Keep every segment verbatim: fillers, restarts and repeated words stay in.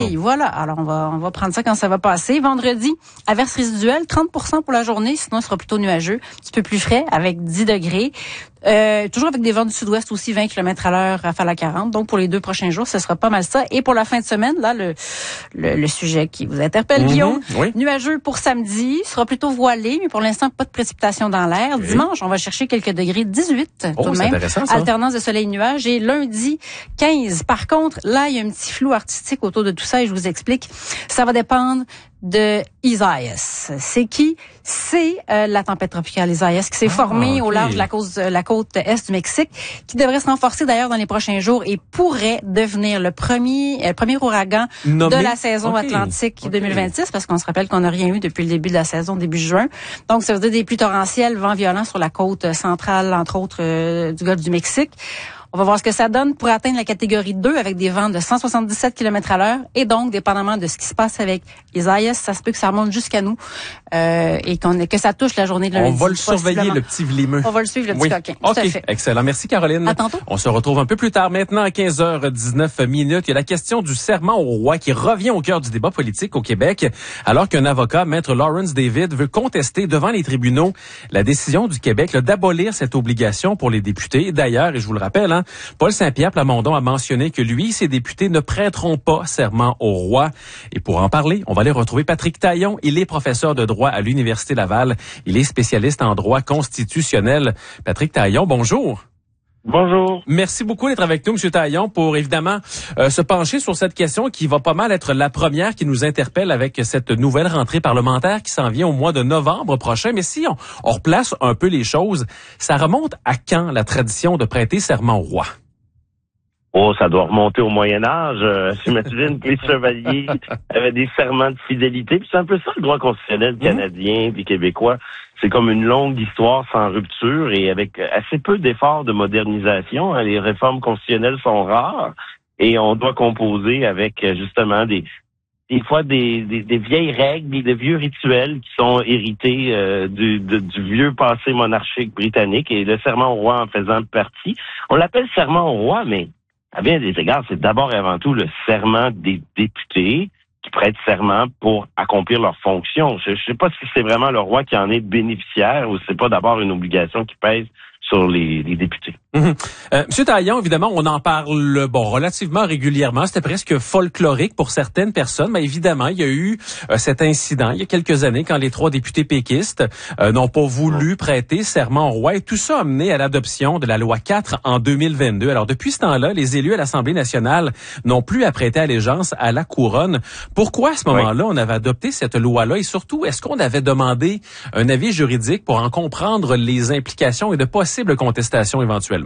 Et voilà, alors on va on va prendre ça quand ça va passer. Vendredi, averse résiduelle, trente pour cent pour la journée, sinon ce sera plutôt nuageux, un petit peu plus frais avec dix degrés. Euh, toujours avec des vents du sud-ouest aussi, vingt kilomètres à l'heure, rafale à quarante. Donc pour les deux prochains jours, ce sera pas mal ça. Et pour la fin de semaine, là, le le, le sujet qui vous interpelle, mm-hmm, Guillaume, oui. Nuageux pour samedi, sera plutôt voilé, mais pour l'instant, pas de précipitation dans l'air. Okay. Dimanche, on va chercher quelques degrés, dix-huit oh, tout de même. Ça. Alternance de soleil-nuage. Et lundi, quinze. Par contre, là, il y a un petit flou artistique autour de tout ça et je vous explique. Ça va dépendre de Isaias. C'est qui? C'est euh, la tempête tropicale Isaias qui s'est ah, formée okay. au large de la côte, la côte est du Mexique, qui devrait se renforcer d'ailleurs dans les prochains jours et pourrait devenir le premier euh, premier ouragan Nommé. de la saison okay. atlantique okay. deux mille vingt-six, parce qu'on se rappelle qu'on n'a rien eu depuis le début de la saison, début juin. Donc, ça veut dire des pluies torrentielles, vents violents sur la côte centrale, entre autres, euh, du golfe du Mexique. On va voir ce que ça donne pour atteindre la catégorie deux avec des vents de cent soixante-dix-sept kilomètres à l'heure. Et donc, dépendamment de ce qui se passe avec Isaias, ça se peut que ça remonte jusqu'à nous euh, et qu'on que ça touche la journée de lundi. On va le surveiller, le petit vlimeux. On va le suivre, le petit oui. coquin. OK, tout à fait. Excellent. Merci, Caroline. À tantôt. On se retrouve un peu plus tard maintenant à quinze heures dix-neuf minutes. Il y a la question du serment au roi qui revient au cœur du débat politique au Québec, alors qu'un avocat, Maître Lawrence David, veut contester devant les tribunaux la décision du Québec là, d'abolir cette obligation pour les députés. D'ailleurs, et je vous le rappelle, hein, Paul Saint-Pierre Pierre Plamondon a mentionné que lui et ses députés ne prêteront pas serment au roi. Et pour en parler, on va aller retrouver Patrick Taillon. Il est professeur de droit à l'Université Laval. Il est spécialiste en droit constitutionnel. Patrick Taillon, bonjour. Bonjour. Merci beaucoup d'être avec nous, M. Taillon, pour évidemment euh, se pencher sur cette question qui va pas mal être la première qui nous interpelle avec cette nouvelle rentrée parlementaire qui s'en vient au mois de novembre prochain. Mais si on, on replace un peu les choses, ça remonte à quand la tradition de prêter serment au roi? Oh, ça doit remonter au Moyen-Âge. Euh, J'imagine que les chevaliers avaient des serments de fidélité. Puis c'est un peu ça, le droit constitutionnel canadien puis québécois. C'est comme une longue histoire sans rupture et avec assez peu d'efforts de modernisation. Hein. Les réformes constitutionnelles sont rares et on doit composer avec justement des des fois des, des, des vieilles règles, des vieux rituels qui sont hérités euh, du, de, du vieux passé monarchique britannique et le serment au roi en faisant partie. On l'appelle serment au roi, mais à bien des égards, c'est d'abord et avant tout le serment des députés qui prêtent serment pour accomplir leurs fonctions. Je ne sais pas si c'est vraiment le roi qui en est bénéficiaire ou si c'est pas d'abord une obligation qui pèse sur les, les députés. Mmh. Euh, Monsieur Taillon, évidemment, on en parle bon relativement régulièrement. C'était presque folklorique pour certaines personnes, mais évidemment, il y a eu euh, cet incident il y a quelques années quand les trois députés péquistes euh, n'ont pas voulu prêter serment au roi et tout ça a mené à l'adoption de la loi quatre en deux mille vingt-deux. Alors depuis ce temps-là, les élus à l'Assemblée nationale n'ont plus à prêter allégeance à la couronne. Pourquoi à ce moment-là on avait adopté cette loi-là et surtout, est-ce qu'on avait demandé un avis juridique pour en comprendre les implications et de possibles contestations éventuellement?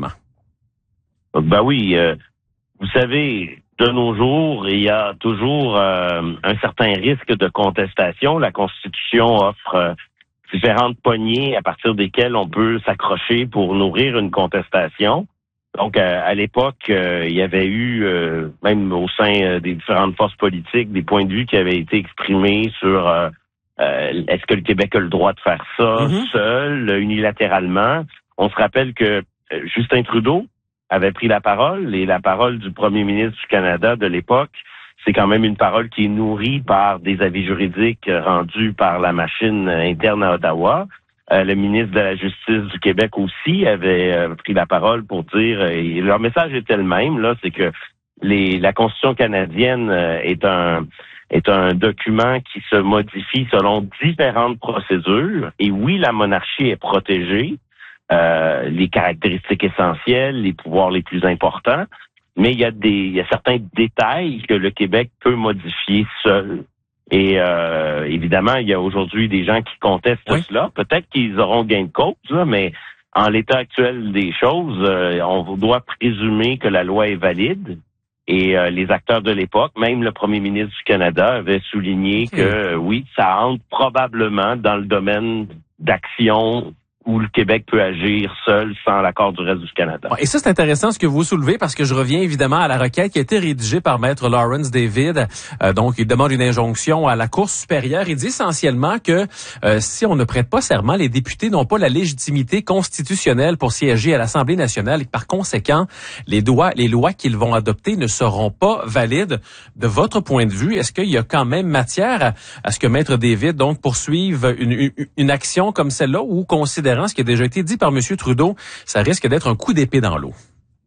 Ben oui, euh, vous savez, de nos jours, il y a toujours euh, un certain risque de contestation. La Constitution offre euh, différentes poignées à partir desquelles on peut s'accrocher pour nourrir une contestation. Donc, euh, à l'époque, euh, il y avait eu, euh, même au sein euh, des différentes forces politiques, des points de vue qui avaient été exprimés sur euh, euh, est-ce que le Québec a le droit de faire ça mm-hmm. seul, unilatéralement. On se rappelle que euh, Justin Trudeau avait pris la parole et la parole du premier ministre du Canada de l'époque, c'est quand même une parole qui est nourrie par des avis juridiques rendus par la machine interne à Ottawa. Euh, le ministre de la Justice du Québec aussi avait euh, pris la parole pour dire, euh, et leur message était le même, là, c'est que les, la Constitution canadienne euh, est un est un document qui se modifie selon différentes procédures. Et oui, la monarchie est protégée. Euh, les caractéristiques essentielles, les pouvoirs les plus importants, mais il y a des il y a certains détails que le Québec peut modifier seul. Et euh, évidemment, il y a aujourd'hui des gens qui contestent oui. cela. Peut-être qu'ils auront gain de cause, là, mais en l'état actuel des choses, euh, on doit présumer que la loi est valide. Et euh, les acteurs de l'époque, même le premier ministre du Canada, avait souligné que euh, oui, ça entre probablement dans le domaine d'action où le Québec peut agir seul sans l'accord du reste du Canada. Et ça, c'est intéressant ce que vous soulevez parce que je reviens évidemment à la requête qui a été rédigée par Maître Lawrence David. Euh, donc, il demande une injonction à la Cour supérieure. Il dit essentiellement que euh, si on ne prête pas serment, les députés n'ont pas la légitimité constitutionnelle pour siéger à l'Assemblée nationale et que par conséquent, les lois, les lois qu'ils vont adopter ne seront pas valides. De votre point de vue, est-ce qu'il y a quand même matière à, à ce que Maître David donc poursuive une, une, une action comme celle-là ou considérant ce qui a déjà été dit par M. Trudeau, ça risque d'être un coup d'épée dans l'eau?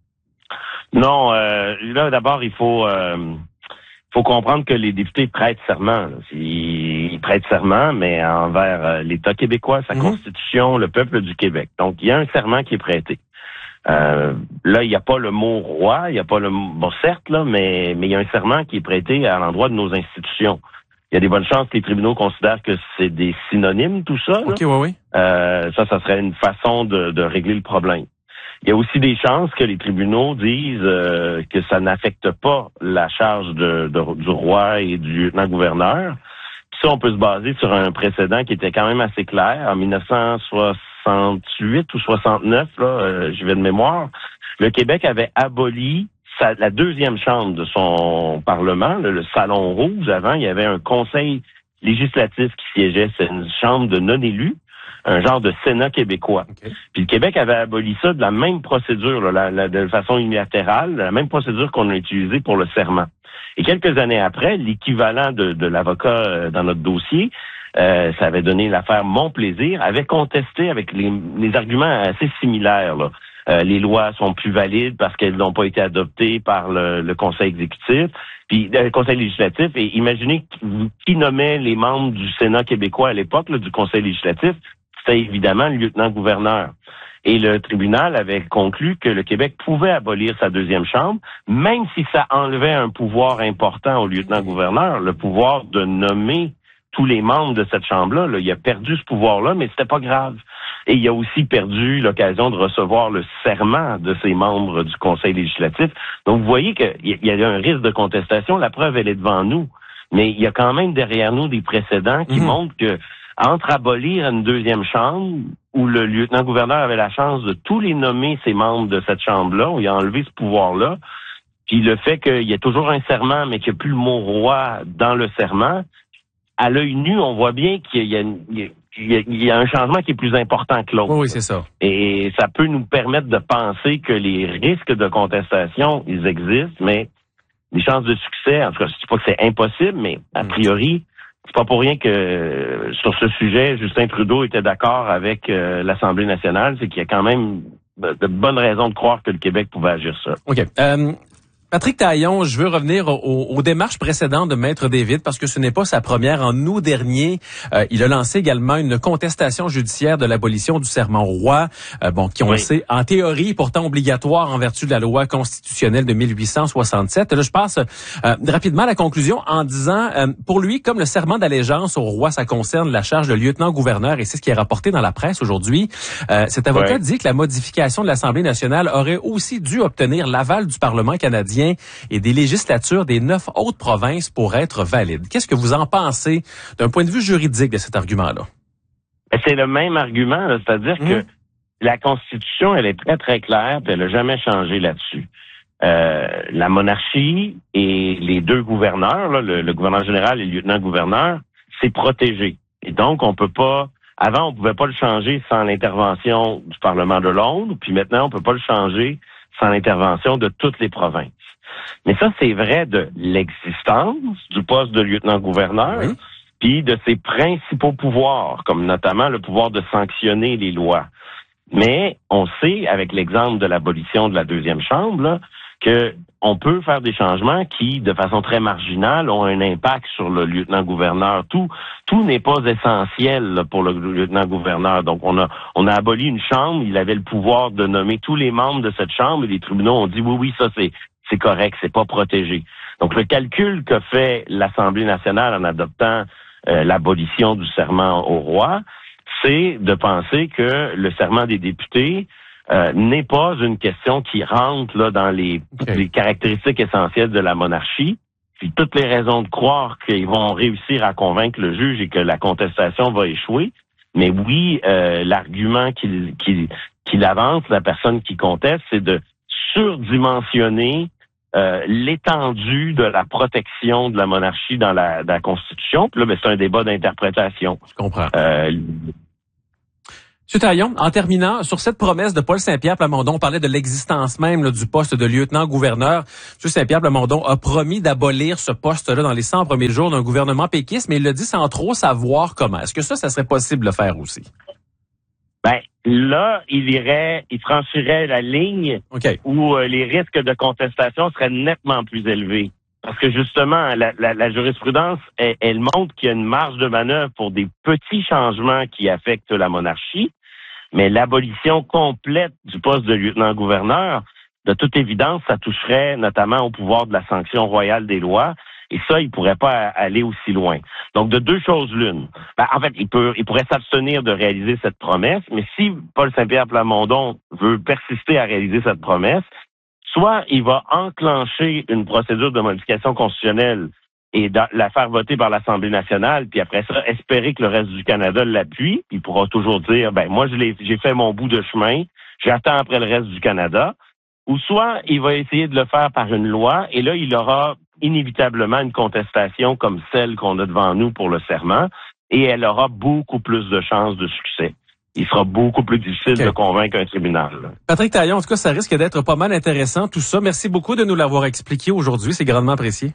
Non, euh, là d'abord il faut euh, faut comprendre que les députés prêtent serment. Là. Ils, ils prêtent serment, mais envers euh, l'État québécois, sa mmh. Constitution, le peuple du Québec. Donc il y a un serment qui est prêté. Euh, là, il n'y a pas le mot roi, il n'y a pas le mot, bon certes là, mais mais il y a un serment qui est prêté à l'endroit de nos institutions. Il y a des bonnes chances que les tribunaux considèrent que c'est des synonymes, tout ça. OK, oui, oui. Euh, ça, ça serait une façon de, de régler le problème. Il y a aussi des chances que les tribunaux disent euh, que ça n'affecte pas la charge de, de, du roi et du lieutenant-gouverneur. Puis ça, on peut se baser sur un précédent qui était quand même assez clair. En dix-neuf cent soixante-huit ou soixante-neuf, là, euh, je vais de mémoire, le Québec avait aboli sa, la deuxième chambre de son Parlement, le, le Salon Rouge. Avant, il y avait un conseil législatif qui siégeait. C'est une chambre de non-élus, un genre de Sénat québécois. Okay. Puis le Québec avait aboli ça de la même procédure, là, la, la, de façon unilatérale, la même procédure qu'on a utilisée pour le serment. Et quelques années après, l'équivalent de, de l'avocat euh, dans notre dossier, euh, ça avait donné l'affaire Mon Plaisir, avait contesté avec les, les arguments assez similaires, là. Euh, les lois sont plus valides parce qu'elles n'ont pas été adoptées par le, le Conseil exécutif, puis le Conseil législatif. Et imaginez qui nommait les membres du Sénat québécois à l'époque, là, du Conseil législatif, c'était évidemment le lieutenant-gouverneur. Et le tribunal avait conclu que le Québec pouvait abolir sa deuxième chambre, même si ça enlevait un pouvoir important au lieutenant-gouverneur, le pouvoir de nommer tous les membres de cette chambre-là. Là. Il a perdu ce pouvoir-là, mais c'était pas grave. Et il a aussi perdu l'occasion de recevoir le serment de ses membres du Conseil législatif. Donc, vous voyez qu'il y a un risque de contestation. La preuve, elle est devant nous. Mais il y a quand même derrière nous des précédents qui mmh. montrent que entre abolir une deuxième chambre, où le lieutenant-gouverneur avait la chance de tous les nommer ses membres de cette chambre-là, où il a enlevé ce pouvoir-là, puis le fait qu'il y ait toujours un serment, mais qu'il n'y a plus le mot roi dans le serment, à l'œil nu, on voit bien qu'il y a, il y a, il y a un changement qui est plus important que l'autre. Oui, oui, c'est ça. Et ça peut nous permettre de penser que les risques de contestation, ils existent, mais les chances de succès, en tout cas, je ne dis pas que c'est impossible, mais a priori, c'est pas pour rien que euh, sur ce sujet, Justin Trudeau était d'accord avec euh, l'Assemblée nationale, c'est qu'il y a quand même de, de bonnes raisons de croire que le Québec pouvait agir ça. OK. Euh... Patrick Taillon, je veux revenir aux, aux démarches précédentes de Maître David parce que ce n'est pas sa première. En août dernier, euh, il a lancé également une contestation judiciaire de l'abolition du serment au roi, euh, bon, qui on oui. le sait, en théorie, pourtant obligatoire en vertu de la loi constitutionnelle de mille huit cent soixante-sept. Là, je passe euh, rapidement à la conclusion en disant, euh, pour lui, comme le serment d'allégeance au roi, ça concerne la charge de lieutenant-gouverneur et c'est ce qui est rapporté dans la presse aujourd'hui. Euh, cet avocat oui. dit que la modification de l'Assemblée nationale aurait aussi dû obtenir l'aval du Parlement canadien et des législatures des neuf autres provinces pour être valide. Qu'est-ce que vous en pensez d'un point de vue juridique de cet argument-là? C'est le même argument, là, c'est-à-dire mmh. que la Constitution, elle est très, très claire, puis elle n'a jamais changé là-dessus. Euh, la monarchie et les deux gouverneurs, là, le, le gouverneur général et le lieutenant-gouverneur, c'est protégé. Et donc, on peut pas... Avant, on pouvait pas le changer sans l'intervention du Parlement de Londres, puis maintenant, on peut pas le changer sans l'intervention de toutes les provinces. Mais ça, c'est vrai de l'existence du poste de lieutenant-gouverneur, oui. puis de ses principaux pouvoirs, comme notamment le pouvoir de sanctionner les lois. Mais on sait, avec l'exemple de l'abolition de la deuxième chambre, là, que on peut faire des changements qui, de façon très marginale, ont un impact sur le lieutenant-gouverneur. Tout, tout n'est pas essentiel là, pour le lieutenant-gouverneur. Donc, on a, on a aboli une chambre. Il avait le pouvoir de nommer tous les membres de cette chambre. Et les tribunaux ont dit oui, oui, ça c'est, c'est correct, c'est pas protégé. Donc, le calcul que fait l'Assemblée nationale en adoptant euh, l'abolition du serment au roi, c'est de penser que le serment des députés Euh, n'est pas une question qui rentre là dans les, okay. les caractéristiques essentielles de la monarchie. Puis toutes les raisons de croire qu'ils vont réussir à convaincre le juge et que la contestation va échouer. Mais oui, euh, l'argument qu'il, qu'il, qu'il avance, la personne qui conteste, c'est de surdimensionner euh, l'étendue de la protection de la monarchie dans la, dans la Constitution. Puis là, ben, c'est un débat d'interprétation. Je comprends. Euh, M. Taillon, en terminant, sur cette promesse de Paul Saint-Pierre Plamondon, on parlait de l'existence même là, du poste de lieutenant-gouverneur. M. Saint-Pierre Plamondon a promis d'abolir ce poste-là dans les cent premiers jours d'un gouvernement péquiste, mais il l'a dit sans trop savoir comment. Est-ce que ça, ça serait possible de le faire aussi? Ben, là, il irait, il franchirait la ligne okay. où euh, les risques de contestation seraient nettement plus élevés. Parce que justement, la, la, la jurisprudence, elle, elle montre qu'il y a une marge de manœuvre pour des petits changements qui affectent la monarchie, mais l'abolition complète du poste de lieutenant-gouverneur, de toute évidence, ça toucherait notamment au pouvoir de la sanction royale des lois, et ça, il ne pourrait pas aller aussi loin. Donc, de deux choses l'une. Ben, en fait, il peut, il pourrait s'abstenir de réaliser cette promesse, mais si Paul Saint-Pierre Plamondon veut persister à réaliser cette promesse, soit il va enclencher une procédure de modification constitutionnelle et la faire voter par l'Assemblée nationale, puis après ça, espérer que le reste du Canada l'appuie. Il pourra toujours dire, ben moi, je l'ai, j'ai fait mon bout de chemin, j'attends après le reste du Canada. Ou soit il va essayer de le faire par une loi, et là, il aura inévitablement une contestation comme celle qu'on a devant nous pour le serment, et elle aura beaucoup plus de chances de succès. Il sera beaucoup plus difficile okay. de convaincre un tribunal. Patrick Taillon, en tout cas, ça risque d'être pas mal intéressant, tout ça. Merci beaucoup de nous l'avoir expliqué aujourd'hui. C'est grandement apprécié.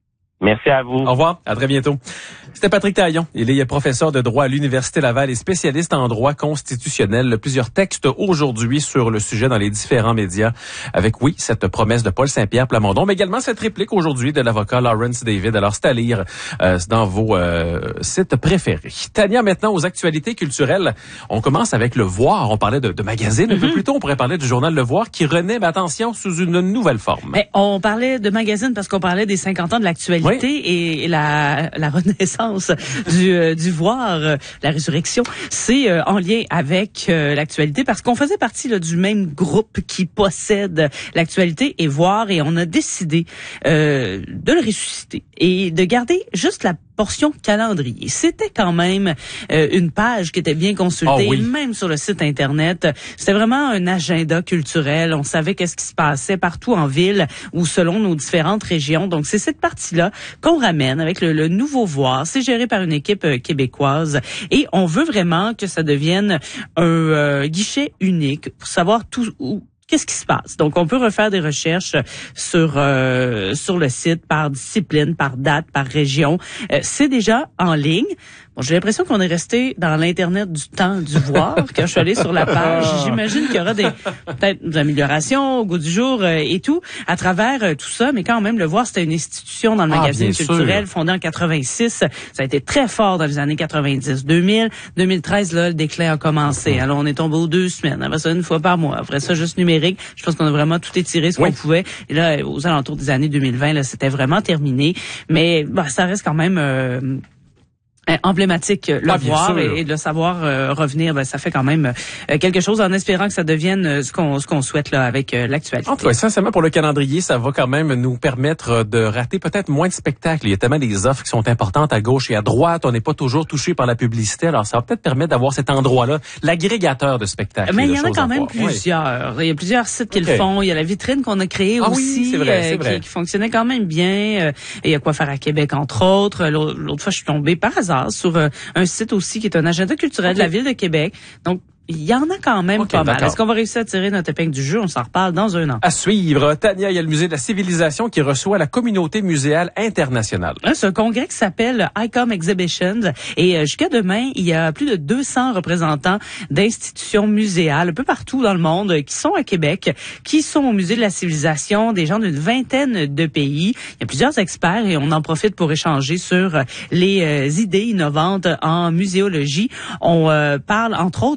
Merci à vous. Au revoir. À très bientôt. C'était Patrick Taillon. Il est professeur de droit à l'Université Laval et spécialiste en droit constitutionnel. Plusieurs textes aujourd'hui sur le sujet dans les différents médias avec, oui, cette promesse de Paul Saint-Pierre Plamondon, mais également cette réplique aujourd'hui de l'avocat Lawrence David. Alors, c'est à lire euh, dans vos euh, sites préférés. Tania, maintenant, aux actualités culturelles. On commence avec Le Voir. On parlait de, de magazine. Mm-hmm. Un peu plus tôt, on pourrait parler du journal Le Voir qui renaît, mais attention, sous une nouvelle forme. Mais on parlait de magazine parce qu'on parlait des cinquante ans de l'actualité. Oui. Et la, la renaissance du, euh, du Voir, euh, la résurrection, c'est euh, en lien avec euh, l'actualité parce qu'on faisait partie là, du même groupe qui possède l'actualité et Voir, et on a décidé euh, de le ressusciter et de garder juste la portion calendrier. C'était quand même euh, une page qui était bien consultée, oh oui. même sur le site Internet. C'était vraiment un agenda culturel. On savait qu'est-ce qui se passait partout en ville ou selon nos différentes régions. Donc, c'est cette partie-là qu'on ramène avec le, le nouveau Voir. C'est géré par une équipe euh, québécoise et on veut vraiment que ça devienne un euh, guichet unique pour savoir tout où qu'est-ce qui se passe? Donc, on peut refaire des recherches sur euh, sur le site par discipline, par date, par région. Euh, c'est déjà en ligne. Bon, j'ai l'impression qu'on est resté dans l'Internet du temps du Voir. Quand je suis allée sur la page, j'imagine qu'il y aura des peut-être des améliorations au goût du jour euh, et tout à travers euh, tout ça. Mais quand même, le Voir, c'était une institution dans le ah, magazine culturel fondée en quatre-vingt-six. Ça a été très fort dans les années quatre-vingt-dix. deux mille, deux mille treize, là, le déclin a commencé. Alors, on est tombé aux deux semaines. Après ça, une fois par mois. Après ça, juste numérique. Je pense qu'on a vraiment tout étiré ce oui. qu'on pouvait. Et là, aux alentours des années deux mille vingt, là, c'était vraiment terminé. Mais bah, ça reste quand même euh, emblématique, le ah, voir et, et de le savoir euh, revenir, ben, ça fait quand même euh, quelque chose en espérant que ça devienne euh, ce qu'on ce qu'on souhaite là avec euh, l'actualité. En tout cas, sincèrement, pour le calendrier, ça va quand même nous permettre de rater peut-être moins de spectacles. Il y a tellement des offres qui sont importantes à gauche et à droite. On n'est pas toujours touché par la publicité. Alors, ça va peut-être permettre d'avoir cet endroit-là, l'agrégateur de spectacles. Mais il y en a quand même voir. plusieurs. Oui. Il y a plusieurs sites qui okay. le font. Il y a la vitrine qu'on a créée ah, aussi, oui, c'est vrai, c'est euh, vrai. Qui, qui fonctionnait quand même bien. Euh, et il y a quoi faire à Québec, entre autres. L'autre fois, je suis tombée par hasard sur euh, un site aussi qui est un agenda culturel okay. de la Ville de Québec. Donc, il y en a quand même okay, pas mal. Est-ce qu'on va réussir à tirer notre épingle du jeu? On s'en reparle dans un an. À suivre. Tania, il y a le Musée de la Civilisation qui reçoit la communauté muséale internationale. C'est un congrès qui s'appelle ICOM Exhibitions. Et jusqu'à demain, il y a plus de deux cents représentants d'institutions muséales un peu partout dans le monde qui sont à Québec, qui sont au Musée de la Civilisation, des gens d'une vingtaine de pays. Il y a plusieurs experts et on en profite pour échanger sur les idées innovantes en muséologie. On euh, parle entre autres des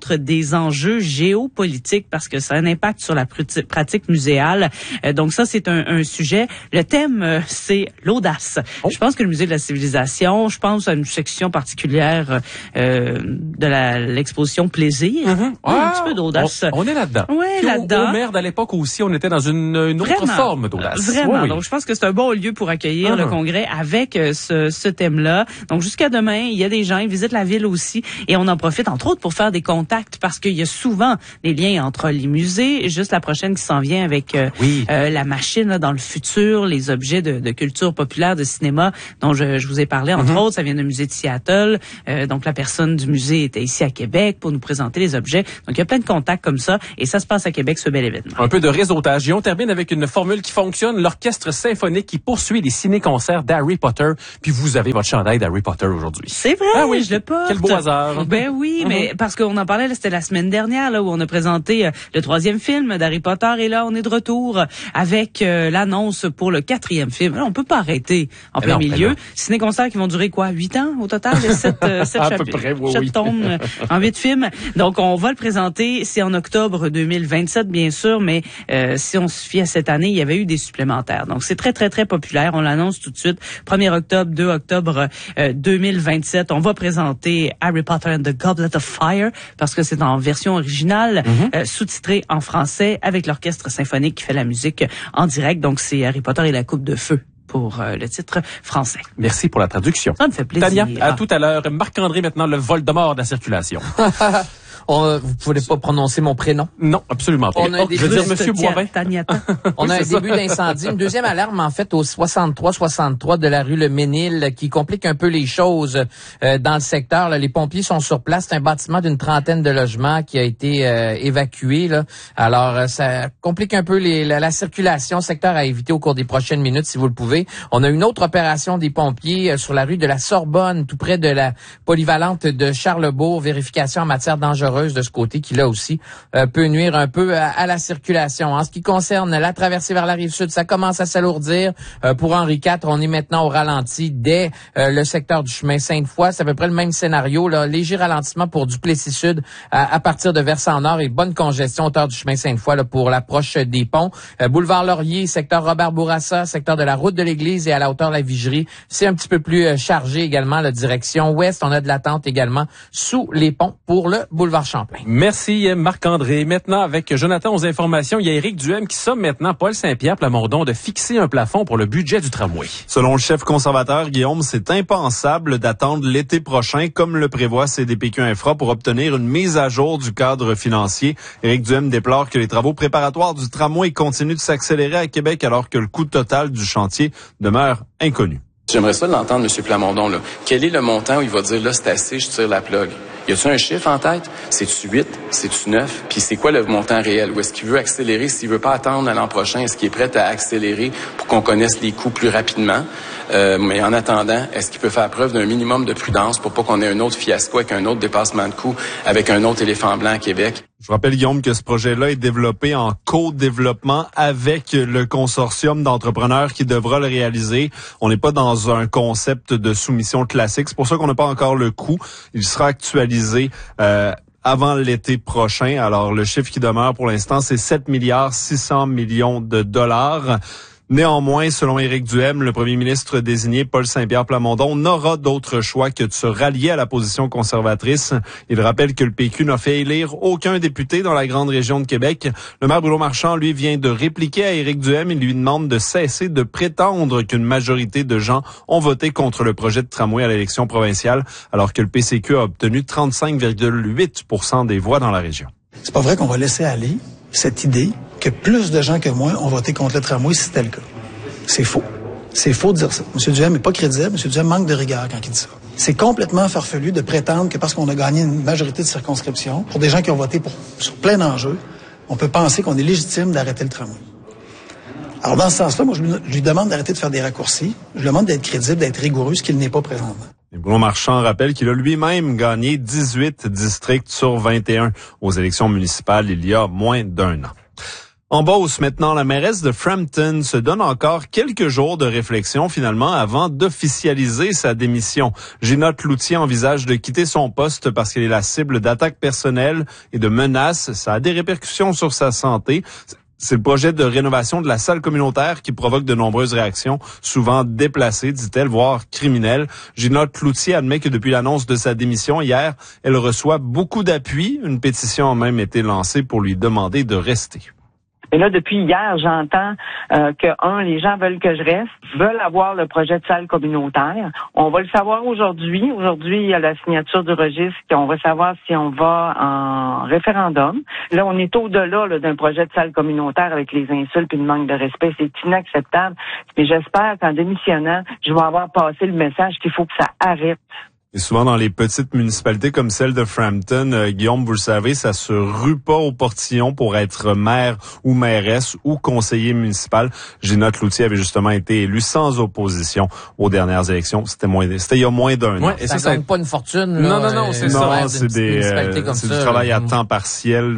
les enjeux géopolitiques parce que ça a un impact sur la pr- pratique muséale. Euh, donc ça, c'est un, un sujet. Le thème, euh, c'est l'audace. Oh. Je pense que le musée de la civilisation, je pense à une section particulière euh, de la, l'exposition plaisir. Mm-hmm. Ah, un petit peu d'audace. On, on est là-dedans. Oui, là-dedans. Au, au Merde, à l'époque aussi, on était dans une, une autre vraiment, forme d'audace. Vraiment. Oui, oui. Donc, je pense que c'est un bon lieu pour accueillir uh-huh. le congrès avec euh, ce, ce thème-là. Donc, jusqu'à demain, il y a des gens, ils visitent la ville aussi et on en profite, entre autres, pour faire des contacts parce qu'il y a souvent des liens entre les musées. Juste la prochaine qui s'en vient avec euh, oui. euh, la machine là, dans le futur, les objets de, de culture populaire, de cinéma dont je, je vous ai parlé, entre mm-hmm. autres. Ça vient du musée de Seattle. Euh, donc, la personne du musée était ici à Québec pour nous présenter les objets. Donc, il y a plein de contacts comme ça et ça se passe à Québec, ce bel événement. Un peu de réseautage. Et on termine avec une formule qui fonctionne, l'orchestre symphonique qui poursuit les ciné-concerts d'Harry Potter. Puis vous avez votre chandail d'Harry Potter aujourd'hui. C'est vrai, ah oui, je le porte. Quel beau hasard. Ben oui, mm-hmm. mais parce qu'on en parlait, là, c'était la semaine dernière, là, où on a présenté euh, le troisième film d'Harry Potter. Et là, on est de retour avec euh, l'annonce pour le quatrième film. Là, on peut pas arrêter en plein milieu. Ciné-concerts qui vont durer quoi? Huit ans au total? sept, euh, sept à chapitres. peu près, oui, sept oui. tomes euh, en huit films. Donc, on va le présenter. C'est en octobre deux mille vingt-sept, bien sûr, mais euh, si on se fie à cette année, il y avait eu des supplémentaires. Donc, c'est très, très, très populaire. On l'annonce tout de suite. premier octobre, deux octobre euh, deux mille vingt-sept. On va présenter Harry Potter and the Goblet of Fire parce que c'est en version originale, mm-hmm. euh, sous-titrée en français avec l'orchestre symphonique qui fait la musique en direct. Donc, c'est Harry Potter et la Coupe de Feu pour euh, le titre français. Merci pour la traduction. Ça me fait plaisir. Tania, à tout à l'heure. Marc-André, maintenant, le Voldemort de la circulation. On, vous pouvez pas prononcer mon prénom? Non, absolument pas. On a oh, je veux dire Monsieur Boivin. On a un début d'incendie, une deuxième alarme en fait au soixante-trois soixante-trois de la rue Le Ménil qui complique un peu les choses euh, dans le secteur. Là. Les pompiers sont sur place. C'est un bâtiment d'une trentaine de logements qui a été euh, évacué. Là. Alors euh, ça complique un peu les, la, la circulation. Secteur à éviter au cours des prochaines minutes si vous le pouvez. On a une autre opération des pompiers euh, sur la rue de la Sorbonne, tout près de la polyvalente de Charlesbourg. Vérification en matière dangereuse de ce côté qui là aussi euh, peut nuire un peu à, à la circulation. En ce qui concerne la traversée vers la Rive-Sud, ça commence à s'alourdir. Euh, pour Henri quatre, on est maintenant au ralenti dès euh, le secteur du chemin Sainte-Foy. C'est à peu près le même scénario. Là. Léger ralentissement pour Duplessis-Sud à, à partir de Versant-Nord et bonne congestion hauteur du chemin Sainte-Foy là, pour l'approche des ponts. Euh, boulevard Laurier, secteur Robert-Bourassa, secteur de la route de l'Église et à la hauteur de la Vigerie. C'est un petit peu plus euh, chargé également la direction ouest. On a de l'attente également sous les ponts pour le boulevard Champlain. Merci Marc-André. Maintenant, avec Jonathan aux informations, il y a Éric Duhem qui somme maintenant Paul Saint-Pierre Plamondon de fixer un plafond pour le budget du tramway. Selon le chef conservateur, Guillaume, c'est impensable d'attendre l'été prochain, comme le prévoit C D P Q Infra, pour obtenir une mise à jour du cadre financier. Éric Duhem déplore que les travaux préparatoires du tramway continuent de s'accélérer à Québec alors que le coût total du chantier demeure inconnu. J'aimerais ça l'entendre, M. Plamondon. Là. Quel est le montant où il va dire, là, c'est assez, je tire la plug? Y a-tu un chiffre en tête? C'est-tu huit? C'est-tu neuf? Puis c'est quoi le montant réel? Ou est-ce qu'il veut accélérer? S'il veut pas attendre à l'an prochain, est-ce qu'il est prêt à accélérer pour qu'on connaisse les coûts plus rapidement? Euh, mais en attendant, est-ce qu'il peut faire preuve d'un minimum de prudence pour pas qu'on ait un autre fiasco avec un autre dépassement de coûts, avec un autre éléphant blanc à Québec? Je vous rappelle, Guillaume, que ce projet-là est développé en co-développement avec le consortium d'entrepreneurs qui devra le réaliser. On n'est pas dans un concept de soumission classique. C'est pour ça qu'on n'a pas encore le coût. Il sera actualisé euh, avant l'été prochain. Alors, le chiffre qui demeure pour l'instant, c'est sept milliards six cents millions de dollars. Néanmoins, selon Éric Duhem, le premier ministre désigné Paul Saint-Pierre Plamondon n'aura d'autre choix que de se rallier à la position conservatrice. Il rappelle que le P Q n'a fait élire aucun député dans la grande région de Québec. Le maire Bruno Marchand, lui, vient de répliquer à Éric Duhem. Il lui demande de cesser de prétendre qu'une majorité de gens ont voté contre le projet de tramway à l'élection provinciale, alors que le P C Q a obtenu trente-cinq virgule huit pour cent des voix dans la région. C'est pas vrai qu'on va laisser aller cette idée que plus de gens que moi ont voté contre le tramway si c'était le cas. C'est faux. C'est faux de dire ça. M. Duhem n'est pas crédible. M. Duhem manque de rigueur quand il dit ça. C'est complètement farfelu de prétendre que parce qu'on a gagné une majorité de circonscriptions, pour des gens qui ont voté pour, sur plein d'enjeux, on peut penser qu'on est légitime d'arrêter le tramway. Alors, dans ce sens-là, moi, je lui, je lui demande d'arrêter de faire des raccourcis. Je lui demande d'être crédible, d'être rigoureux, ce qu'il n'est pas présentement. Et Bruno Marchand rappelle qu'il a lui-même gagné dix-huit districts sur vingt et un aux élections municipales il y a moins d'un an. En Beauce, maintenant, la mairesse de Frampton se donne encore quelques jours de réflexion, finalement, avant d'officialiser sa démission. Ginette Cloutier envisage de quitter son poste parce qu'elle est la cible d'attaques personnelles et de menaces. Ça a des répercussions sur sa santé. C'est le projet de rénovation de la salle communautaire qui provoque de nombreuses réactions, souvent déplacées, dit-elle, voire criminelles. Ginette Cloutier admet que depuis l'annonce de sa démission hier, elle reçoit beaucoup d'appui. Une pétition a même été lancée pour lui demander de rester. Et là, depuis hier, j'entends euh, que, un, les gens veulent que je reste, veulent avoir le projet de salle communautaire. On va le savoir aujourd'hui. Aujourd'hui, il y a la signature du registre. On va savoir si on va en référendum. Là, on est au-delà là, d'un projet de salle communautaire avec les insultes et le manque de respect. C'est inacceptable. Mais j'espère qu'en démissionnant, je vais avoir passé le message qu'il faut que ça arrête. Et souvent dans les petites municipalités comme celle de Frampton, euh, Guillaume, vous le savez, ça se rue pas au portillon pour être maire ou mairesse ou conseiller municipal. Ginette Cloutier avait justement été élue sans opposition aux dernières élections. C'était moins, c'était il y a moins d'un ouais, an. Et ça, ça gagne pas une fortune. Là, non, non, non, c'est non, ça. c'est des, euh, c'est du travail à temps partiel.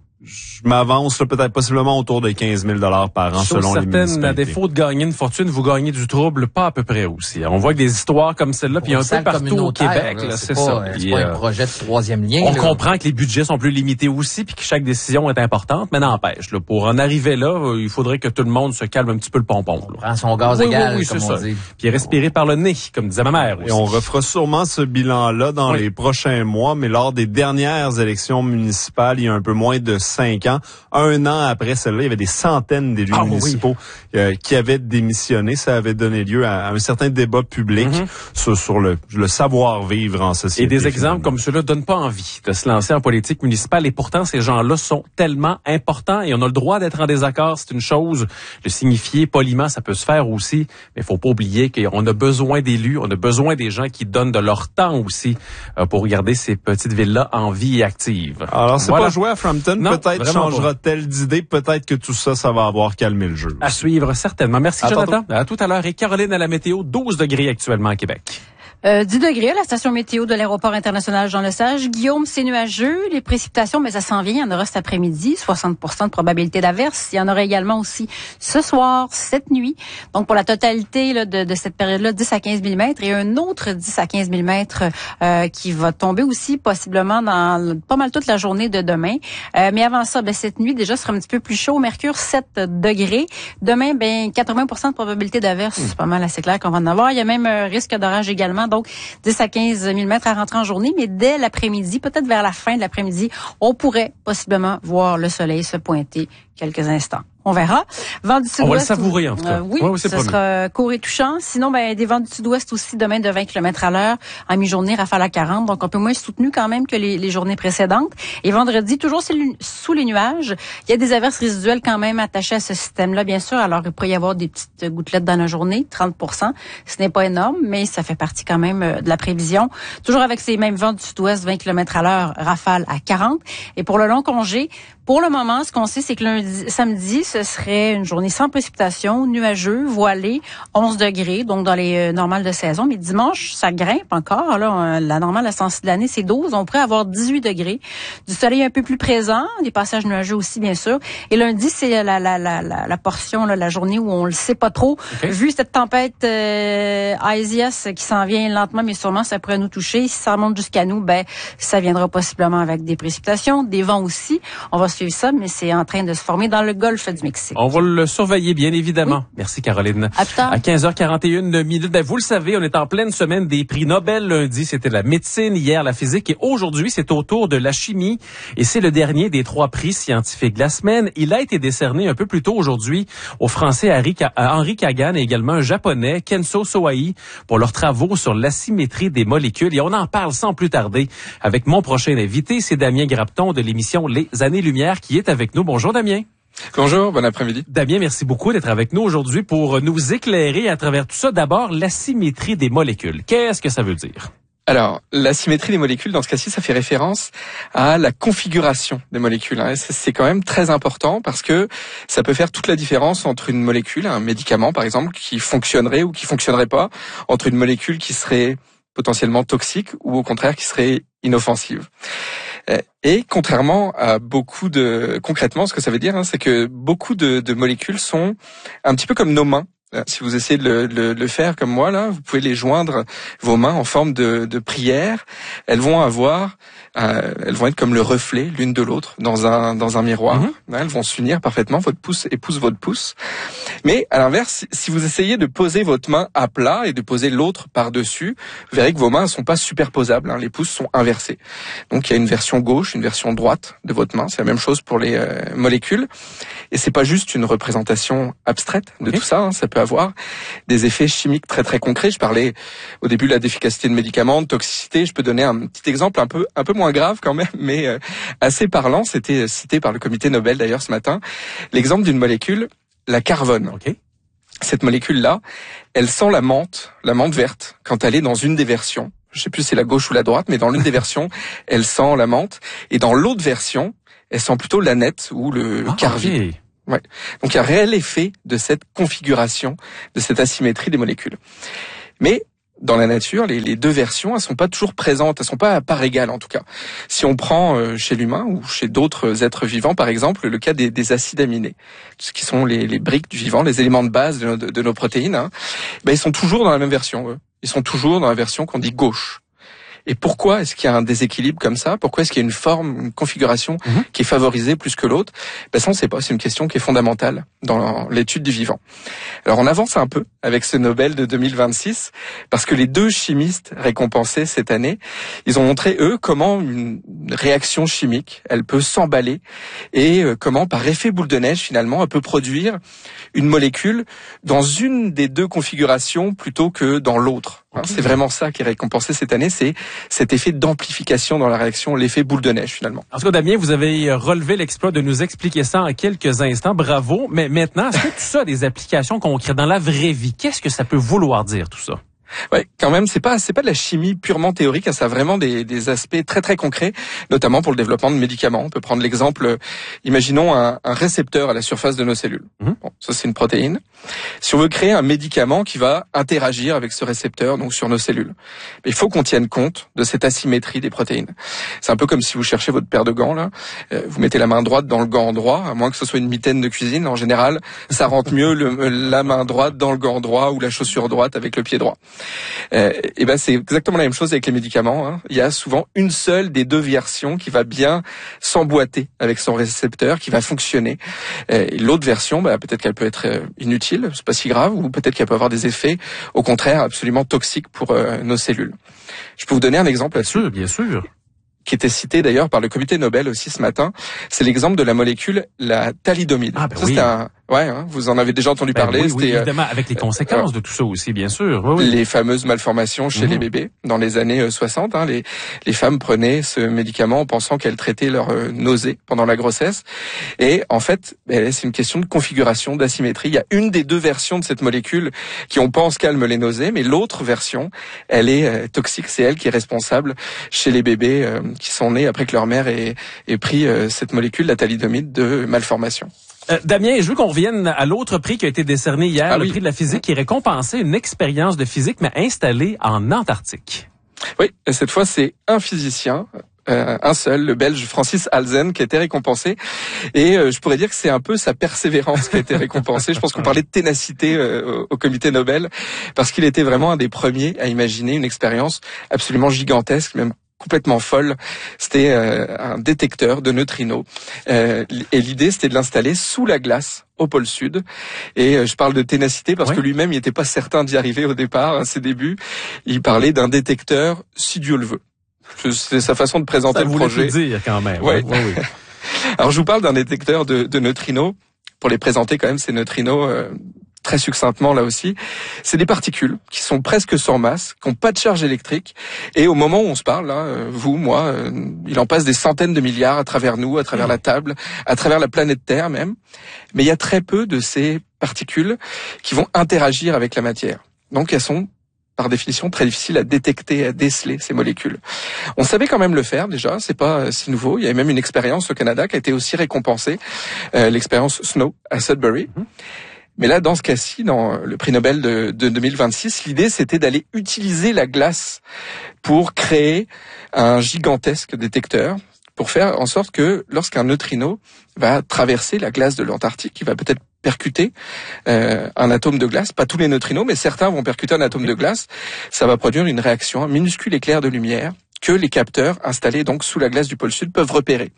Je m'avance là, peut-être possiblement autour de quinze mille dollars par an selon les municipalités. À défaut de gagner une fortune, vous gagnez du trouble, pas à peu près aussi. On voit que des histoires comme celle-là, puis un peu partout au Québec, là, c'est, c'est ça. C'est puis, pas euh, un projet de troisième lien. On là. comprend que les budgets sont plus limités aussi, puis que chaque décision est importante, mais n'empêche, là, pour en arriver là, il faudrait que tout le monde se calme un petit peu le pompon. On prend son gaz oui, égal, oui, oui, comme c'est on ça. dit. Puis respirer par le nez, comme disait ma mère aussi. Et on refera sûrement ce bilan-là dans oui. les prochains mois, mais lors des dernières élections municipales, il y a un peu moins de cinq ans, un an après celle-là, il y avait des centaines d'élus ah, municipaux oui. euh, qui avaient démissionné. Ça avait donné lieu à, à un certain débat public mm-hmm. sur, sur le, le savoir-vivre en société. Et des finalement. exemples comme ceux-là donnent pas envie de se lancer en politique municipale. Et pourtant, ces gens-là sont tellement importants et on a le droit d'être en désaccord. C'est une chose. Le signifier poliment, ça peut se faire aussi. Mais il faut pas oublier qu'on a besoin d'élus. On a besoin des gens qui donnent de leur temps aussi euh, pour garder ces petites villes-là en vie et actives. Alors, c'est voilà. pas joué à Frampton. Non, peut-être changera-t-elle d'idée. Peut-être que tout ça, ça va avoir calmé le jeu. À suivre, certainement. Merci, à Jonathan. Tantôt. À tout à l'heure. Et Caroline à la météo, douze degrés actuellement à Québec. Euh, dix degrés à la station météo de l'aéroport international Jean-Lesage. Guillaume, c'est nuageux. Les précipitations, mais ça s'en vient. Il y en aura cet après-midi. soixante pour cent de probabilité d'averse. Il y en aura également aussi ce soir, cette nuit. Donc, pour la totalité là, de, de cette période-là, dix à quinze millimètres. Et un autre dix à quinze millimètres euh, qui va tomber aussi possiblement dans pas mal toute la journée de demain. Euh, mais avant ça, ben, cette nuit, déjà, ce sera un petit peu plus chaud. Mercure, sept degrés. Demain, ben quatre-vingts pour cent de probabilité d'averse. C'est pas mal assez clair qu'on va en avoir. Il y a même un risque d'orage également. Donc, dix à quinze millimètres à rentrer en journée, mais dès l'après-midi, peut-être vers la fin de l'après-midi, on pourrait possiblement voir le soleil se pointer quelques instants. On verra. Vent du sud-ouest. On va le savourer, en tout cas. Euh, oui, ouais, oui, c'est ce promis. sera court et touchant. Sinon, ben, des vents du sud-ouest aussi demain de vingt kilomètres à l'heure. En mi-journée, rafale à quarante. Donc, un peu moins soutenu quand même que les, les journées précédentes. Et vendredi, toujours sous les nuages. Il y a des averses résiduelles quand même attachées à ce système-là, bien sûr. Alors, il pourrait y avoir des petites gouttelettes dans la journée, trente pour cent. Ce n'est pas énorme, mais ça fait partie quand même de la prévision. Toujours avec ces mêmes vents du sud-ouest, vingt kilomètres à l'heure, rafale à quarante. Et pour le long congé, pour le moment, ce qu'on sait, c'est que lundi, samedi, ce serait une journée sans précipitation, nuageux, voilé, onze degrés, donc dans les euh, normales de saison. Mais dimanche, ça grimpe encore. Là, la normale à ce temps-ci de l'année, c'est douze. On pourrait avoir dix-huit degrés. Du soleil un peu plus présent, des passages nuageux aussi, bien sûr. Et lundi, c'est la, la, la, la, la portion, là, la journée où on le sait pas trop. Okay. Vu cette tempête euh, Isaias qui s'en vient lentement, mais sûrement, ça pourrait nous toucher. Si ça remonte jusqu'à nous, ben ça viendra possiblement avec des précipitations, des vents aussi. On va suivre ça, mais c'est en train de se former dans le golfe du Mexique. On va le surveiller, bien évidemment. Oui. Merci, Caroline. À plus tard. À quinze heures quarante et une minutes. Ben, vous le savez, on est en pleine semaine des prix Nobel. Lundi, c'était la médecine, hier la physique, et aujourd'hui, c'est au tour de la chimie. Et c'est le dernier des trois prix scientifiques de la semaine. Il a été décerné un peu plus tôt aujourd'hui au Français Henri Kagan et également un Japonais, Kenso Soai, pour leurs travaux sur l'asymétrie des molécules. Et on en parle sans plus tarder avec mon prochain invité, c'est Damien Grapton de l'émission Les Années-Lumière qui est avec nous. Bonjour Damien. Bonjour, bon après-midi. Damien, merci beaucoup d'être avec nous aujourd'hui pour nous éclairer à travers tout ça. D'abord, l'asymétrie des molécules. Qu'est-ce que ça veut dire? Alors, la symétrie des molécules, dans ce cas-ci, ça fait référence à la configuration des molécules. C'est quand même très important parce que ça peut faire toute la différence entre une molécule, un médicament par exemple, qui fonctionnerait ou qui fonctionnerait pas, entre une molécule qui serait potentiellement toxique ou au contraire qui serait inoffensive. Et contrairement à beaucoup de... Concrètement, ce que ça veut dire, hein, c'est que beaucoup de, de molécules sont un petit peu comme nos mains. Si vous essayez de le, le, le faire comme moi, là, vous pouvez les joindre, vos mains, en forme de, de prière. Elles vont avoir, euh, elles vont être comme le reflet l'une de l'autre dans un dans un miroir. Mm-hmm. Elles vont s'unir parfaitement. Votre pouce épouse votre pouce. Mais à l'inverse, si vous essayez de poser votre main à plat et de poser l'autre par-dessus, vous verrez que vos mains ne sont pas superposables. Hein, les pouces sont inversés. Donc il y a une version gauche, une version droite de votre main. C'est la même chose pour les euh, molécules. Et c'est pas juste une représentation abstraite de okay. tout ça. Hein, ça peut avoir des effets chimiques très très concrets. Je parlais au début de l'efficacité de médicaments, de toxicité. Je peux donner un petit exemple un peu un peu moins grave quand même, mais euh, assez parlant. C'était cité par le comité Nobel d'ailleurs ce matin. L'exemple d'une molécule, la carvone. Okay. Cette molécule-là, elle sent la menthe, la menthe verte, quand elle est dans une des versions. Je sais plus si c'est la gauche ou la droite, mais dans l'une des versions, elle sent la menthe. Et dans l'autre version, elle sent plutôt l'aneth ou le ah, carvi. Okay. Ouais. Donc il y a un réel effet de cette configuration, de cette asymétrie des molécules. Mais dans la nature, les, les deux versions, elles sont pas toujours présentes, elles sont pas à part égale en tout cas. Si on prend euh, chez l'humain ou chez d'autres êtres vivants, par exemple, le cas des, des acides aminés, ce qui sont les, les briques du vivant, les éléments de base de nos, de, de nos protéines, hein, ben ils sont toujours dans la même version. Eux. Ils sont toujours dans la version qu'on dit gauche. Et pourquoi est-ce qu'il y a un déséquilibre comme ça? Pourquoi est-ce qu'il y a une forme, une configuration mmh. qui est favorisée plus que l'autre? Ben ça, on ne sait pas. C'est une question qui est fondamentale dans l'étude du vivant. Alors, on avance un peu avec ce Nobel de deux mille vingt-six parce que les deux chimistes récompensés cette année, ils ont montré, eux, comment une réaction chimique, elle peut s'emballer et comment, par effet boule de neige, finalement, elle peut produire une molécule dans une des deux configurations plutôt que dans l'autre. Hein, okay. C'est vraiment ça qui est récompensé cette année, c'est cet effet d'amplification dans la réaction, l'effet boule de neige finalement. En tout cas, Damien, vous avez relevé l'exploit de nous expliquer ça en quelques instants. Bravo. Mais maintenant, est-ce que tout ça a des applications concrètes dans la vraie vie? Qu'est-ce que ça peut vouloir dire tout ça? Ouais, quand même, c'est pas c'est pas de la chimie purement théorique, ça a vraiment des des aspects très très concrets, notamment pour le développement de médicaments. On peut prendre l'exemple, imaginons un, un récepteur à la surface de nos cellules. Mmh. Bon, ça c'est une protéine. Si on veut créer un médicament qui va interagir avec ce récepteur, donc sur nos cellules, il faut qu'on tienne compte de cette asymétrie des protéines. C'est un peu comme si vous cherchez votre paire de gants là, vous mettez la main droite dans le gant droit, à moins que ce soit une mitaine de cuisine. En général, ça rentre mieux le, la main droite dans le gant droit ou la chaussure droite avec le pied droit. Euh, et ben c'est exactement la même chose avec les médicaments. Hein. Il y a souvent une seule des deux versions qui va bien s'emboîter avec son récepteur, qui va fonctionner. Euh, et l'autre version, bah, peut-être qu'elle peut être euh, inutile, c'est pas si grave, ou peut-être qu'elle peut avoir des effets, au contraire, absolument toxiques pour euh, nos cellules. Je peux vous donner un exemple là-dessus. Bien sûr. Qui était cité d'ailleurs par le comité Nobel aussi ce matin. C'est l'exemple de la molécule la thalidomide. Ah ben ça, oui. c'est un... Ouais, hein, vous en avez déjà entendu ben parler. Oui, oui, c'était, évidemment, avec les conséquences euh, de tout ça aussi, bien sûr. Oui, oui. Les fameuses malformations chez mmh. les bébés dans les années soixante. Hein, les, les femmes prenaient ce médicament en pensant qu'elles traitaient leur euh, nausée pendant la grossesse. Et en fait, ben, c'est une question de configuration, d'asymétrie. Il y a une des deux versions de cette molécule qui, on pense, calme les nausées, mais l'autre version, elle est euh, toxique. C'est elle qui est responsable chez les bébés euh, qui sont nés après que leur mère ait, ait pris euh, cette molécule, la thalidomide, de malformation. Euh, Damien, je veux qu'on revienne à l'autre prix qui a été décerné hier, ah, le oui. prix de la physique, qui récompensait une expérience de physique, mais installée en Antarctique. Oui, et cette fois, c'est un physicien, euh, un seul, le Belge Francis Halzen, qui a été récompensé. Et euh, je pourrais dire que c'est un peu sa persévérance qui a été récompensée. Je pense qu'on parlait de ténacité euh, au comité Nobel, parce qu'il était vraiment un des premiers à imaginer une expérience absolument gigantesque, même complètement folle. C'était euh, un détecteur de neutrinos euh, et l'idée c'était de l'installer sous la glace au pôle sud. Et euh, je parle de ténacité parce ouais. que lui-même il n'était pas certain d'y arriver au départ, à ses débuts. Il parlait d'un détecteur si Dieu le veut. C'est sa façon de présenter Ça le voulait projet. Tout dire quand même. Ouais. Ouais, ouais, ouais. Alors je vous parle d'un détecteur de, de neutrinos pour les présenter quand même ces neutrinos. Euh, Très succinctement là aussi, c'est des particules qui sont presque sans masse, qui n'ont pas de charge électrique, et au moment où on se parle, là, vous, moi, euh, il en passe des centaines de milliards à travers nous, à travers mmh. la table, à travers la planète Terre même, mais il y a très peu de ces particules qui vont interagir avec la matière. Donc elles sont par définition très difficiles à détecter, à déceler ces molécules. On savait quand même le faire déjà, c'est pas si nouveau. Il y avait même une expérience au Canada qui a été aussi récompensée, euh, l'expérience SNOW à Sudbury. Mmh. Mais là, dans ce cas-ci, dans le prix Nobel de, de deux mille vingt-six, l'idée, c'était d'aller utiliser la glace pour créer un gigantesque détecteur pour faire en sorte que lorsqu'un neutrino va traverser la glace de l'Antarctique, il va peut-être percuter euh, un atome de glace, pas tous les neutrinos, mais certains vont percuter un atome de glace, ça va produire une réaction, un minuscule éclair de lumière que les capteurs installés donc sous la glace du pôle sud peuvent repérer.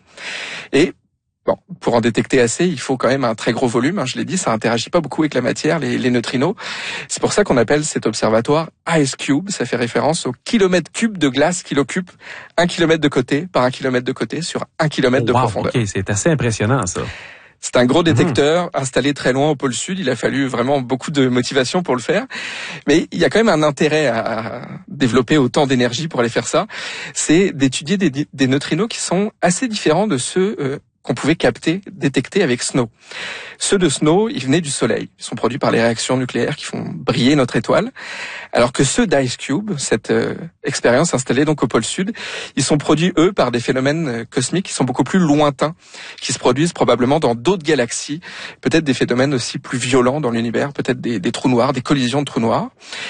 Et bon, pour en détecter assez, il faut quand même un très gros volume. Hein, je l'ai dit, ça interagit pas beaucoup avec la matière, les, les neutrinos. C'est pour ça qu'on appelle cet observatoire Ice Cube. Ça fait référence au kilomètre cube de glace qu'il occupe, un kilomètre de côté par un kilomètre de côté sur un kilomètre de wow, profondeur. Ok, c'est assez impressionnant ça. C'est un gros détecteur mmh. installé très loin au pôle sud. Il a fallu vraiment beaucoup de motivation pour le faire. Mais il y a quand même un intérêt à développer autant d'énergie pour aller faire ça. C'est d'étudier des, des neutrinos qui sont assez différents de ceux euh, qu'on pouvait capter, détecter avec SNO. Ceux de SNO, ils venaient du Soleil. Ils sont produits par les réactions nucléaires qui font briller notre étoile. Alors que ceux d'Ice Cube, cette euh, expérience installée donc au pôle Sud, ils sont produits, eux, par des phénomènes euh, cosmiques qui sont beaucoup plus lointains, qui se produisent probablement dans d'autres galaxies, peut-être des phénomènes aussi plus violents dans l'univers, peut-être des, des trous noirs, des collisions de trous noirs.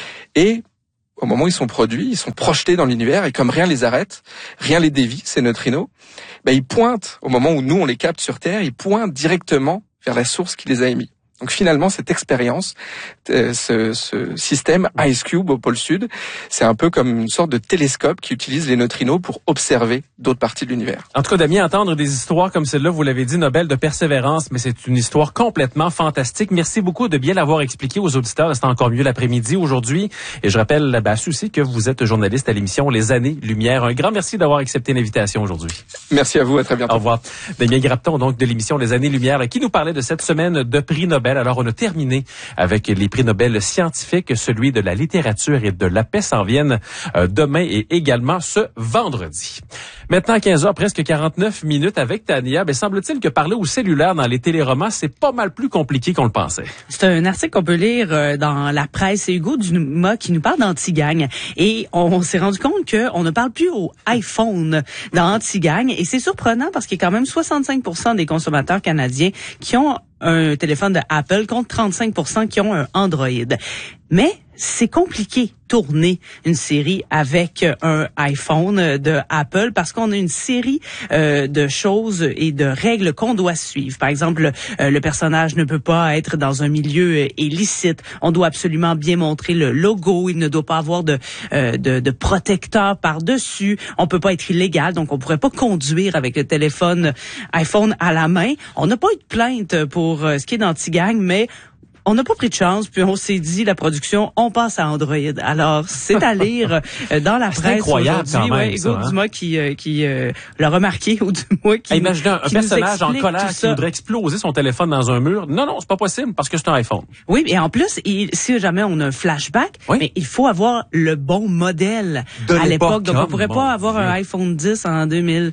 Et au moment où ils sont produits, ils sont projetés dans l'univers et comme rien les arrête, rien les dévie, ces neutrinos, ben ils pointent, au moment où nous on les capte sur Terre, ils pointent directement vers la source qui les a émis. Donc finalement, cette expérience, euh, ce, ce système Ice Cube au pôle Sud, c'est un peu comme une sorte de télescope qui utilise les neutrinos pour observer d'autres parties de l'univers. En tout cas, Damien, entendre des histoires comme celle-là, vous l'avez dit, Nobel de persévérance, mais c'est une histoire complètement fantastique. Merci beaucoup de bien l'avoir expliqué aux auditeurs. C'est encore mieux l'après-midi aujourd'hui. Et je rappelle à Sucy que vous êtes journaliste à l'émission Les Années-Lumière. Un grand merci d'avoir accepté l'invitation aujourd'hui. Merci à vous, à très bientôt. Au revoir. Damien Grapton, donc, de l'émission Les Années-Lumière, qui nous parlait de cette semaine de prix Nobel. Alors, on a terminé avec les prix Nobel scientifiques. Celui de la littérature et de la paix s'en viennent euh, demain et également ce vendredi. Maintenant, quinze heures, presque quarante-neuf minutes avec Tania. Ben, semble-t-il que parler au cellulaire dans les téléromans, c'est pas mal plus compliqué qu'on le pensait. C'est un article qu'on peut lire euh, dans la presse. C'est Hugo Dumas qui nous parle d'Antigang. Et on, on s'est rendu compte qu'on ne parle plus au iPhone dans Antigang. Et c'est surprenant parce qu'il y a quand même soixante-cinq pour cent des consommateurs canadiens qui ont un téléphone de Apple contre trente-cinq pour cent qui ont un Android. Mais c'est compliqué tourner une série avec un iPhone de Apple parce qu'on a une série euh, de choses et de règles qu'on doit suivre. Par exemple, euh, le personnage ne peut pas être dans un milieu illicite. On doit absolument bien montrer le logo. Il ne doit pas avoir de euh, de, de protecteur par-dessus. On peut pas être illégal, donc on pourrait pas conduire avec le téléphone iPhone à la main. On n'a pas eu de plainte pour euh, ce qui est d'Antigang, mais on n'a pas pris de chance, puis on s'est dit, la production, on passe à Android. Alors, c'est à lire euh, dans la presse. C'est incroyable quand même, ouais, Hugo ça, hein? Dumas qui, euh, qui euh, l'a remarqué, ou du moins qui hey, imaginez un, qui un personnage en colère qui ça. voudrait exploser son téléphone dans un mur. Non, non, c'est pas possible parce que c'est un iPhone. Oui, et en plus, il, si jamais on a un flashback, oui. mais il faut avoir le bon modèle de à l'époque. Donc, on oh, pourrait pas avoir Dieu. un iPhone dix en deux mille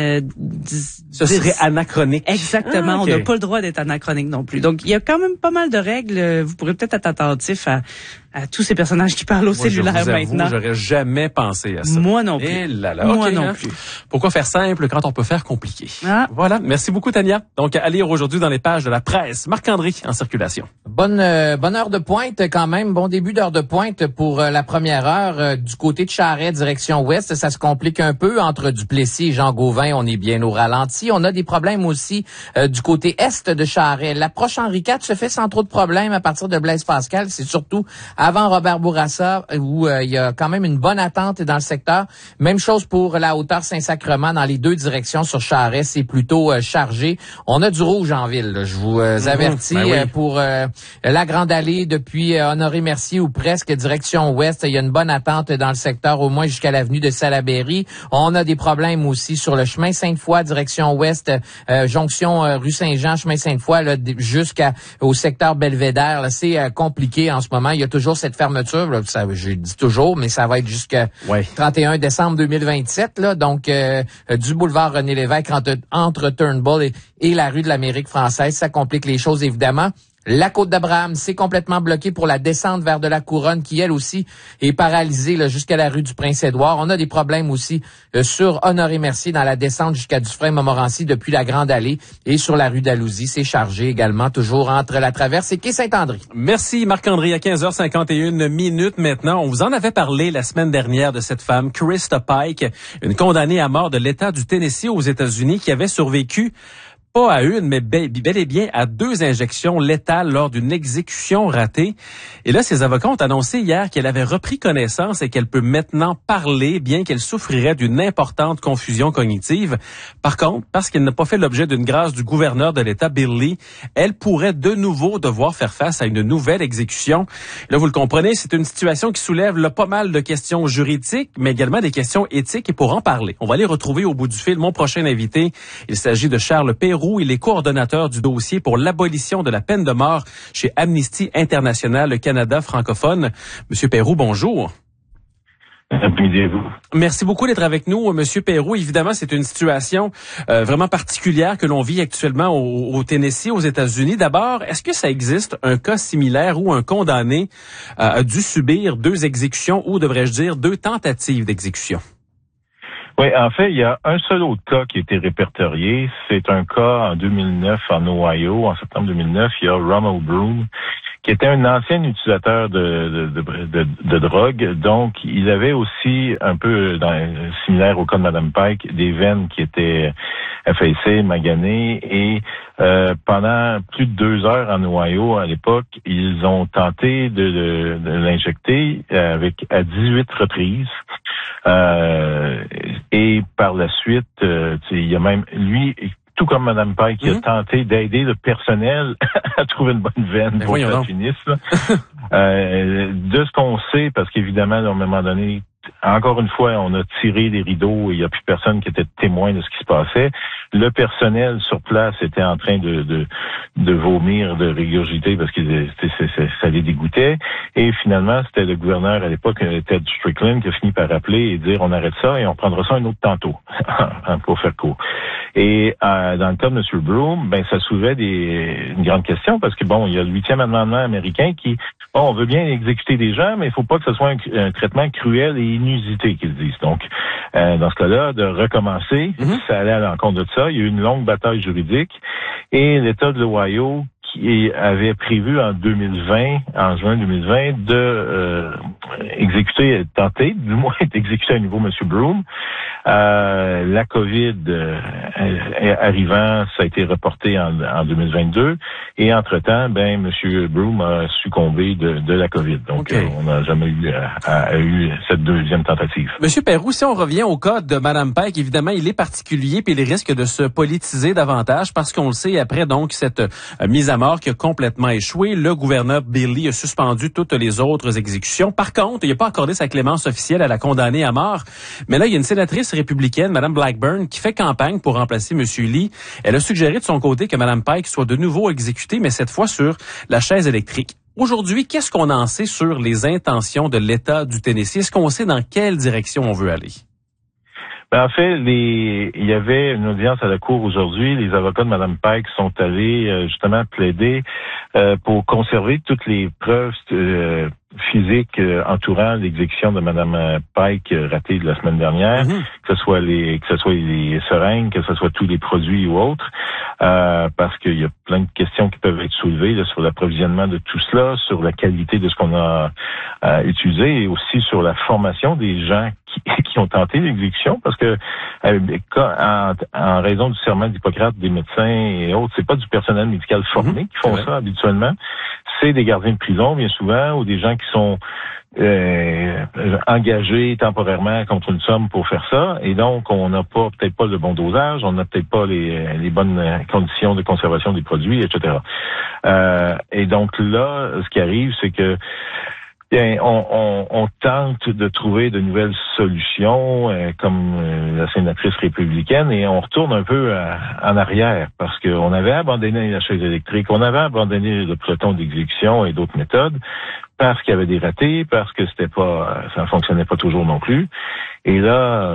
dix. Ce serait anachronique. Exactement. Ah, okay. On n'a pas le droit d'être anachronique non plus. Donc, il y a quand même pas mal de règles. Vous pourrez peut-être être attentif à, à tous ces personnages qui parlent au Moi, cellulaire je vous avoue, maintenant. J'aurais jamais pensé à ça. Moi non plus. Et là, là. Moi Okay, non hein? plus. Pourquoi faire simple quand on peut faire compliqué? Ah. Voilà. Merci beaucoup, Tania. Donc, à lire aujourd'hui dans les pages de la presse. Marc-André en circulation. Bonne euh, bonne heure de pointe quand même. Bon début d'heure de pointe pour euh, la première heure. Euh, du côté de Charest, direction ouest, ça se complique un peu. Entre Duplessis et Jean-Gauvin, on est bien au ralenti. On a des problèmes aussi euh, du côté est de Charest. L'approche Henri quatre se fait sans trop de problèmes à partir de Blaise Pascal. C'est surtout avant Robert Bourassa où euh, il y a quand même une bonne attente dans le secteur. Même chose pour la hauteur Saint-Sacrement dans les deux directions sur Charest. C'est plutôt euh, chargé. On a du rouge en ville. Là. Je vous euh, mmh, avertis ben oui. euh, pour euh, la Grande Allée depuis euh, Honoré-Mercier ou presque direction ouest. Il y a une bonne attente dans le secteur au moins jusqu'à l'avenue de Salaberry. On a des problèmes aussi sur le chemin Sainte-Foy direction ouest, euh, jonction euh, rue Saint-Jean, chemin Sainte-Foy là, jusqu'au secteur Belvédère. Là, c'est euh, compliqué en ce moment. Il y a toujours cette fermeture. Là, ça, je dis toujours, mais ça va être jusqu'à ouais. trente et un décembre deux mille vingt-sept. Là, donc, euh, du boulevard René-Lévesque entre, entre Turnbull et, et la rue de l'Amérique française. Ça complique les choses, évidemment. La côte d'Abraham, c'est complètement bloqué pour la descente vers de la Couronne, qui elle aussi est paralysée là, jusqu'à la rue du Prince-Édouard. On a des problèmes aussi euh, sur Honoré-Mercier dans la descente jusqu'à Dufresne-Montmorency depuis la Grande Allée et sur la rue d'Alousie. C'est chargé également, toujours entre la Traverse et quai Saint-André. Merci Marc-André. À quinze heures cinquante et une minutes maintenant, on vous en avait parlé la semaine dernière de cette femme, Krista Pike, une condamnée à mort de l'État du Tennessee aux États-Unis qui avait survécu pas à une, mais bel et bien à deux injections létales lors d'une exécution ratée. Et là, ses avocats ont annoncé hier qu'elle avait repris connaissance et qu'elle peut maintenant parler, bien qu'elle souffrirait d'une importante confusion cognitive. Par contre, parce qu'elle n'a pas fait l'objet d'une grâce du gouverneur de l'État, Bill Lee, elle pourrait de nouveau devoir faire face à une nouvelle exécution. Là, vous le comprenez, c'est une situation qui soulève là, pas mal de questions juridiques, mais également des questions éthiques. Et pour en parler, on va aller retrouver au bout du fil mon prochain invité. Il s'agit de Charles Peyroux. Il est coordonnateur du dossier pour l'abolition de la peine de mort chez Amnesty International Canada francophone. Monsieur Peyroux, bonjour. Merci beaucoup d'être avec nous, Monsieur Peyroux. Évidemment, c'est une situation euh, vraiment particulière que l'on vit actuellement au, au Tennessee, aux États-Unis. D'abord, est-ce que ça existe un cas similaire où un condamné euh, a dû subir deux exécutions ou, devrais-je dire, deux tentatives d'exécution? Oui, en fait, il y a un seul autre cas qui a été répertorié. C'est un cas en deux mille neuf en Ohio. En septembre deux mille neuf, il y a Ronald Broom, qui était un ancien utilisateur de, de, de, de, de drogue. Donc, il avait aussi, un peu dans, similaire au cas de Mme Pike, des veines qui étaient affaissées, maganées. Et euh, pendant plus de deux heures en Ohio, à l'époque, ils ont tenté de, de, de l'injecter avec à dix-huit reprises. Euh, et par la suite, euh, il y a même lui, tout comme Mme Pike, qui mmh. a tenté d'aider le personnel à trouver une bonne veine pour que ça finisse. euh, de ce qu'on sait, parce qu'évidemment, à un moment donné, encore une fois, on a tiré les rideaux et il n'y a plus personne qui était témoin de ce qui se passait. Le personnel sur place était en train de de, de vomir, de régurgiter parce que ça les dégoûtait. Et finalement, c'était le gouverneur à l'époque, Ted Strickland, qui a fini par appeler et dire on arrête ça et on prendra ça un autre tantôt, pour faire court. Et euh, dans le cas de M. Broom, ben ça soulevait des, une grande question parce que bon, il y a le huitième amendement américain qui, bon, on veut bien exécuter des gens, mais il faut pas que ce soit un, un traitement cruel et inusité qu'ils disent. Donc, euh, dans ce cas-là, de recommencer, mm-hmm. ça allait à l'encontre de ça. Il y a eu une longue bataille juridique et l'État de l'Ohio qui avait prévu en deux mille vingt, en juin deux mille vingt, de euh, exécuter, tenter, du moins d'exécuter à nouveau M. Broom. Euh, la COVID euh, arrivant, ça a été reporté en, en deux mille vingt-deux. Et entre-temps, ben M. Broom a succombé de, de la COVID. Donc, okay. euh, on n'a jamais eu, a, a eu cette deuxième tentative. Monsieur Peyroux, si on revient au cas de Mme Pike, évidemment, il est particulier puis il risque de se politiser davantage parce qu'on le sait, après donc cette euh, mise à mort qui a complètement échoué, le gouverneur Bill Lee a suspendu toutes les autres exécutions. Par contre, il n'a pas accordé sa clémence officielle à la condamnée à mort. Mais là, il y a une sénatrice républicaine, Mme Blackburn, qui fait campagne pour remplacer M. Lee. Elle a suggéré de son côté que Mme Pike soit de nouveau exécutée, mais cette fois sur la chaise électrique. Aujourd'hui, qu'est-ce qu'on en sait sur les intentions de l'État du Tennessee? Est-ce qu'on sait dans quelle direction on veut aller? Ben, en fait, les, il y avait une audience à la Cour aujourd'hui. Les avocats de Mme Pike sont allés euh, justement plaider euh, pour conserver toutes les preuves euh, physiques euh, entourant l'exécution de Mme Pike euh, ratée de la semaine dernière, mm-hmm. que ce soit les que ce soit les seringues, que ce soit tous les produits ou autres, euh, parce qu'il y a plein de questions qui peuvent être soulevées là, sur l'approvisionnement de tout cela, sur la qualité de ce qu'on a euh, utilisé et aussi sur la formation des gens qui, qui ont tenté l'exécution, parce que euh, en, en raison du serment d'Hippocrate des médecins et autres, c'est pas du personnel médical formé mmh, qui font ça habituellement, c'est des gardiens de prison bien souvent ou des gens qui sont euh, engagés temporairement contre une somme pour faire ça, et donc on n'a pas peut-être pas le bon dosage, on n'a peut-être pas les, les bonnes conditions de conservation des produits, et cetera. Euh, et donc là, ce qui arrive, c'est que Bien, on, on, on tente de trouver de nouvelles solutions, euh, comme euh, la sénatrice républicaine, et on retourne un peu à, en arrière, parce qu'on avait abandonné la chaise électrique, on avait abandonné le peloton d'exécution et d'autres méthodes, parce qu'il y avait des ratés, parce que c'était pas, ça ne fonctionnait pas toujours non plus. Et là,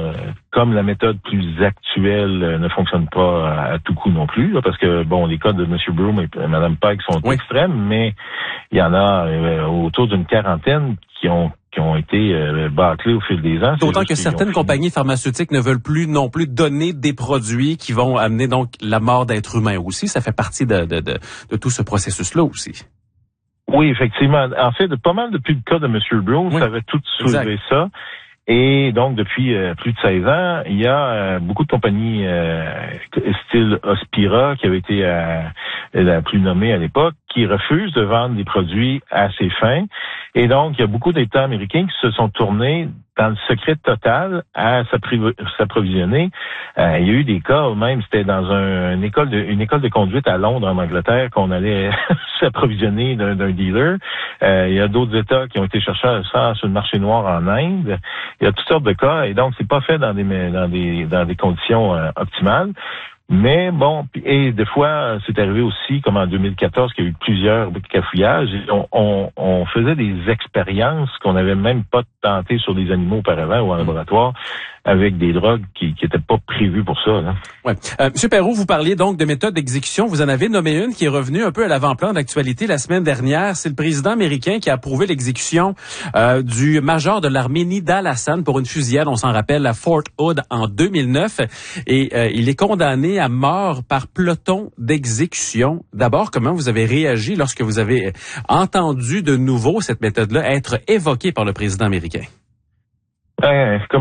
comme la méthode plus actuelle euh, ne fonctionne pas à, à tout coup non plus, là, parce que, bon, les cas de M. Broom et Mme Pike sont oui. extrêmes, mais il y en a euh, autour d'une quarantaine qui ont qui ont été euh, bâclés au fil des ans. D'autant que certaines compagnies pharmaceutiques ne veulent plus non plus donner des produits qui vont amener donc la mort d'êtres humains aussi. Ça fait partie de, de, de, de tout ce processus-là aussi. Oui, effectivement. En fait, pas mal depuis le cas de M. Broom, oui. ça avait tout soulevé exact. ça. Et donc, depuis euh, plus de seize ans, il y a euh, beaucoup de compagnies euh, style Hospira, qui avait été euh, la plus nommée à l'époque, qui refusent de vendre des produits à ces fins. Et donc, il y a beaucoup d'États américains qui se sont tournés dans le secret total à s'approvisionner. Euh, il y a eu des cas, même c'était dans un, une école de une école de conduite à Londres, en Angleterre, qu'on allait s'approvisionner d'un, d'un dealer. Euh, il y a d'autres États qui ont été chercher ça sur le marché noir en Inde. Il y a toutes sortes de cas, et donc c'est pas fait dans des dans des dans des conditions euh, optimales. Mais bon, et des fois, c'est arrivé aussi, comme en deux mille quatorze, qu'il y a eu plusieurs cafouillages. On, on, on faisait des expériences qu'on n'avait même pas tenté sur des animaux auparavant ou en laboratoire, avec des drogues qui n'étaient pas prévues pour ça. Là. Ouais. Euh, Monsieur Perrault, vous parliez donc de méthode d'exécution. Vous en avez nommé une qui est revenue un peu à l'avant-plan d'actualité la semaine dernière. C'est le président américain qui a approuvé l'exécution euh, du major de l'armée Nidal Hasan pour une fusillade, on s'en rappelle, à Fort Hood en deux mille neuf. Et euh, il est condamné à mort par peloton d'exécution. D'abord, comment vous avez réagi lorsque vous avez entendu de nouveau cette méthode-là être évoquée par le président américain? Euh, comme